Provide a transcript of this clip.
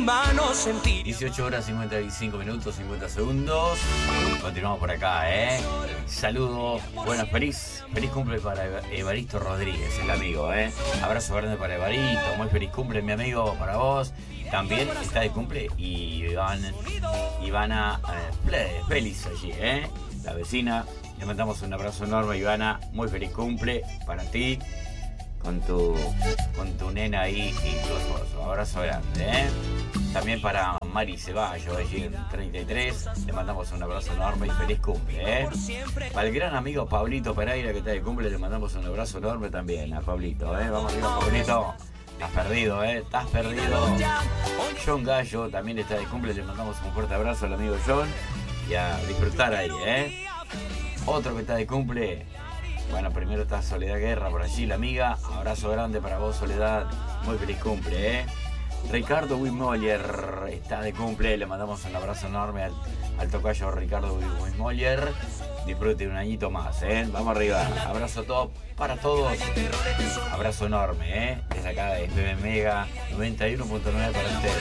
en vano sentir. 18 horas 55 minutos 50 segundos. Continuamos por acá, Saludo, bueno, feliz cumple para Evaristo Rodríguez, el amigo, Abrazo grande para Evarito, muy feliz cumple, mi amigo, para vos. También está de cumple Ivana Félix allí, la vecina. Le mandamos un abrazo enorme, Ivana, muy feliz cumple para ti, con tu nena ahí y tu esposo. Abrazo grande, También para Mari Ceballos, allí en 33, le mandamos un abrazo enorme y feliz cumple, Para el gran amigo Pablito Pereira, que está de cumple, le mandamos un abrazo enorme también a Pablito, Vamos arriba, Pablito. Estás perdido, estás perdido. John Gallo también está de cumple, le mandamos un fuerte abrazo al amigo John y a disfrutar ahí, Otro que está de cumple, bueno, primero está Soledad Guerra por allí, la amiga. Abrazo grande para vos, Soledad, muy feliz cumple, Ricardo Wismoller está de cumple, le mandamos un abrazo enorme al tocayo Ricardo Wismoller. Disfrute un añito más, Vamos arriba. Abrazo todo para todos. Abrazo enorme, Desde acá de FM Mega 91.9 para ustedes.